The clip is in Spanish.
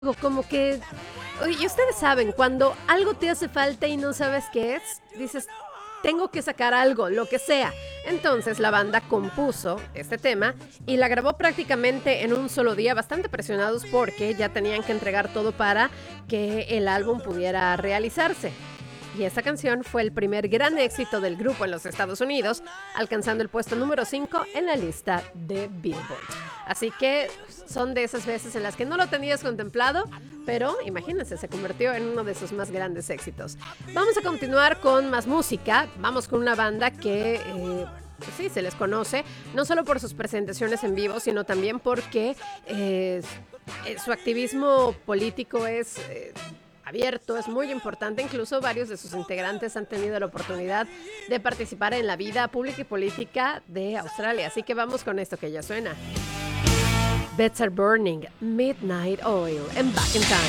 Como que, y ustedes saben, cuando algo te hace falta y no sabes qué es, dices, tengo que sacar algo, lo que sea. Entonces la banda compuso este tema y la grabó prácticamente en un solo día, bastante presionados porque ya tenían que entregar todo para que el álbum pudiera realizarse. Y esta canción fue el primer gran éxito del grupo en los Estados Unidos, alcanzando el puesto número 5 en la lista de Billboard. Así que son de esas veces en las que no lo tenías contemplado, pero imagínense, se convirtió en uno de sus más grandes éxitos. Vamos a continuar con más música, vamos con una banda que... sí, se les conoce, no solo por sus presentaciones en vivo, sino también porque su activismo político es abierto, es muy importante. Incluso varios de sus integrantes han tenido la oportunidad de participar en la vida pública y política de Australia. Así que vamos con esto que ya suena. Beds Are Burning, Midnight Oil, en Back in Time.